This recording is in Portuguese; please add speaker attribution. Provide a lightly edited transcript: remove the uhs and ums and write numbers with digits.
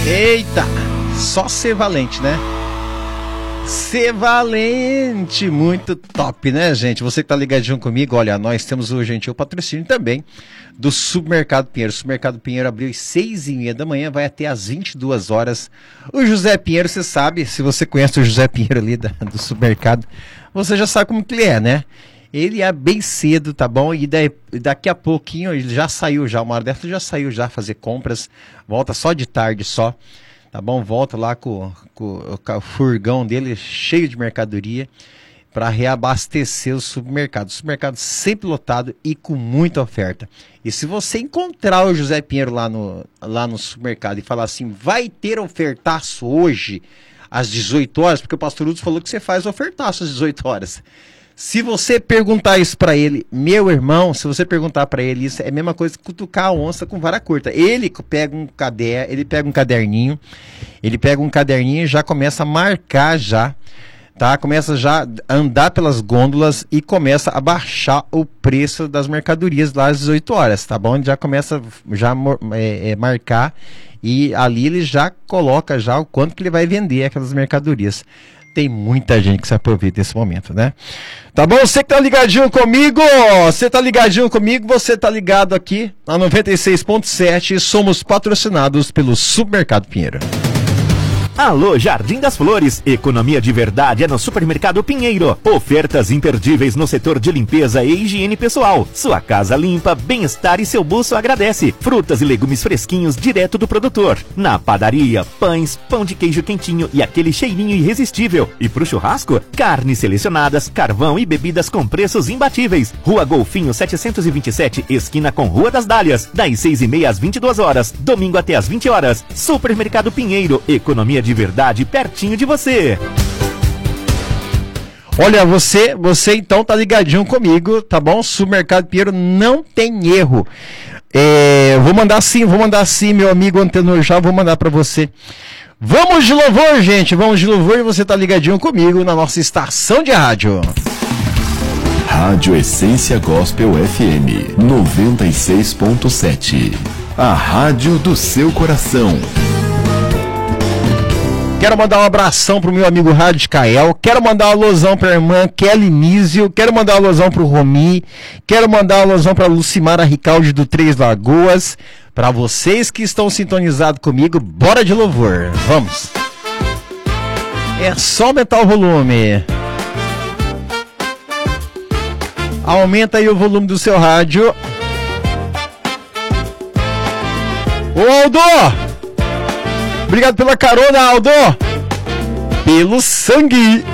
Speaker 1: Eita, só ser valente, né? Ser valente, muito top, né, gente? Você que tá ligadinho comigo, olha, nós temos o gentil patrocínio também do Supermercado Pinheiro. O Supermercado Pinheiro abriu às 6h30 da manhã, vai até às 22 horas. O José Pinheiro, você sabe, se você conhece o José Pinheiro ali do supermercado, você já sabe como que ele é, né? Ele é bem cedo, tá bom? E daqui a pouquinho, ele já saiu já, uma hora dessa já saiu já fazer compras, volta só de tarde só, tá bom? Volta lá com o furgão dele cheio de mercadoria para reabastecer o supermercado. O supermercado sempre lotado e com muita oferta. E se você encontrar o José Pinheiro lá no supermercado e falar assim, vai ter ofertaço hoje às 18 horas, porque o pastor Udos falou que você faz ofertaço às 18 horas. Se você perguntar isso pra ele, meu irmão, se você perguntar pra ele isso, é a mesma coisa que cutucar a onça com vara curta. Ele pega um caderninho e já começa a marcar já, tá? Começa já a andar pelas gôndolas e começa a baixar o preço das mercadorias lá às 18 horas, tá bom? Ele já começa marcar e ali ele já coloca já o quanto que ele vai vender aquelas mercadorias. Tem muita gente que se aproveita desse momento, né? Tá bom? Você que tá ligadinho comigo, você tá ligado aqui na 96.7, somos patrocinados pelo Supermercado Pinheiro.
Speaker 2: Alô, Jardim das Flores, economia de verdade é no Supermercado Pinheiro. Ofertas imperdíveis no setor de limpeza e higiene pessoal. Sua casa limpa, bem-estar e seu bolso agradece. Frutas e legumes fresquinhos direto do produtor. Na padaria, pães, pão de queijo quentinho e aquele cheirinho irresistível. E pro churrasco, carnes selecionadas, carvão e bebidas com preços imbatíveis. Rua Golfinho 727, esquina com Rua das Dálias. Das 6h30 às 22 horas, domingo até às 20 horas. Supermercado Pinheiro, economia de verdade pertinho de você.
Speaker 1: Olha, você então tá ligadinho comigo, tá bom? Supermercado Pinheiro não tem erro. Vou mandar sim, meu amigo Antenor, já vou mandar pra você. Vamos de louvor, gente, vamos de louvor e você tá ligadinho comigo na nossa estação de rádio.
Speaker 3: Rádio Essência Gospel FM 96.7. A rádio do seu coração.
Speaker 1: Quero mandar um abração pro meu amigo Radicael, quero mandar uma alusão pra irmã Kelly Nísio, quero mandar uma alusão pro Romi, quero mandar uma alusão pra Lucimara Ricaldi do Três Lagoas. Pra vocês que estão sintonizados comigo, bora de louvor, vamos! É só aumentar o volume. Aumenta aí o volume do seu rádio. Ô Aldo! Obrigado pela carona, Aldo! Pelo sangue!